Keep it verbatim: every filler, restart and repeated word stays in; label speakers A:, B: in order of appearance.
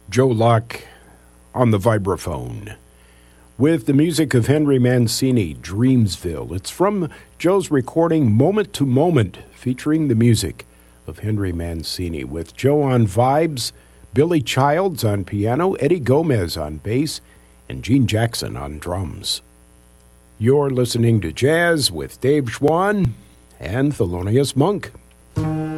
A: Joe Locke on the vibraphone with the music of Henry Mancini, Dreamsville. It's from Joe's recording Moment to Moment, featuring the music of Henry Mancini, with Joe on vibes, Billy Childs on piano, Eddie Gomez on bass, and Gene Jackson on drums. You're listening to Jazz with Dave Schwann and Thelonious Monk.